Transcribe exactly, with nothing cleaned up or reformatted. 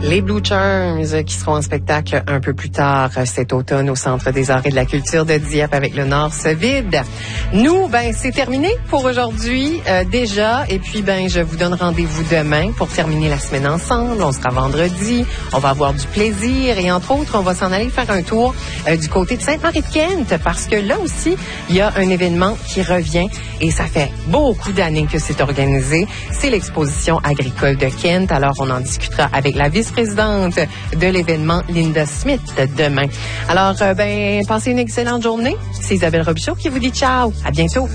Les Blue Charms qui seront en spectacle un peu plus tard cet automne au Centre des Arts et de la Culture de Dieppe avec le Nord se vide. Nous, ben c'est terminé pour aujourd'hui euh, déjà. Et puis, ben je vous donne rendez-vous demain pour terminer la semaine ensemble. On sera vendredi. On va avoir du plaisir et entre autres, on va s'en aller faire un tour euh, du côté de Sainte-Marie-de-Kent parce que là aussi, il y a un événement qui revient et ça fait beaucoup d'années que c'est organisé. C'est l'exposition agricole de Kent. Alors, on en discutera avec la vice-présidente de l'événement, Linda Smith, demain. Alors, euh, ben, passez une excellente journée. C'est Isabelle Robichaud qui vous dit ciao. À bientôt.